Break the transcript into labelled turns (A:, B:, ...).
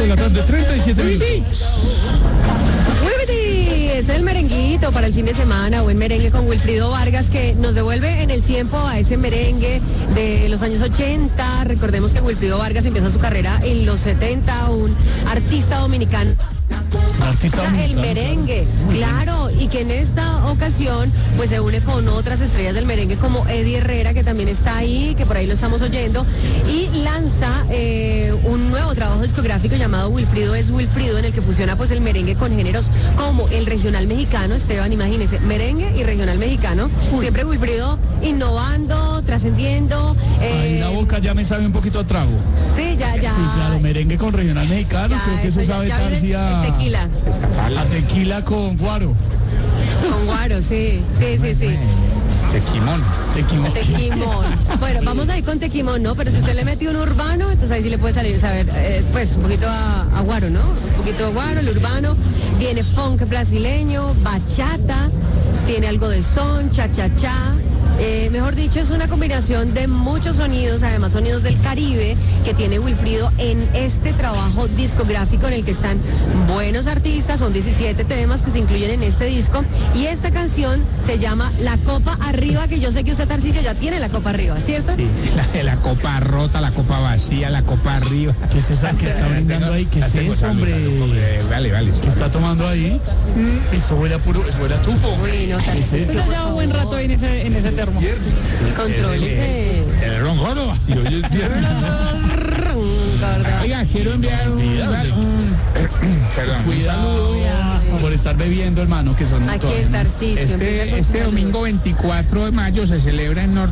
A: la tarde, 37 minutos.
B: Es el merenguito para el fin de semana, buen merengue con Wilfrido Vargas, que nos devuelve en el tiempo a ese merengue de los años 80. Recordemos que Wilfrido Vargas empieza su carrera en los 70, un artista dominicano. El merengue, claro, y que en esta ocasión pues se une con otras estrellas del merengue como Eddie Herrera, que también está ahí, que por ahí lo estamos oyendo, y lanza un nuevo trabajo discográfico llamado Wilfrido es Wilfrido, en el que fusiona pues el merengue con géneros como el regional mexicano. Esteban, imagínese, merengue y regional mexicano. Siempre Wilfrido innovando, trascendiendo.
A: Ahí la boca ya me sabe un poquito a trago.
B: Sí, ya.
A: Sí, claro, merengue con regional mexicano,
B: Ya,
A: creo que eso sabe Tarsi a
B: tequila.
A: A tequila con guaro.
B: Con guaro, sí.
C: Tequimón.
B: Tequimón. Bueno, vamos ahí con tequimón, ¿no? Pero si usted le mete un urbano, entonces ahí sí le puede salir, saber, pues un poquito a guaro, ¿no? Un poquito de guaro, el urbano. Viene funk brasileño, bachata, tiene algo de son, cha-cha-cha. Mejor dicho, es una combinación de muchos sonidos, además sonidos del Caribe, que tiene Wilfrido en este trabajo discográfico, en el que están buenos artistas. Son 17 temas que se incluyen en este disco, y esta canción se llama La Copa Arriba, que yo sé que usted, Tarcisio, ya tiene la copa arriba, ¿cierto?
C: Sí, la copa rota, la copa vacía, la copa arriba.
A: ¿Qué es eso que está brindando ahí? ¿Qué es eso, hombre?
C: Vale.
A: ¿Qué está tomando ahí? Eso huele a puro, eso huele a tufo.
B: Uy, no,
A: ¿Qué es eso?
D: Pues ya un buen rato en ese termo.
B: Contrólese.
C: El ron gordo. Y hoy es viernes. Oiga, quiero enviar perdón,
A: Cuidado por estar bebiendo, hermano, que son
B: Aquí el Tarcisio.
C: Este domingo 24 de mayo se celebra en Norte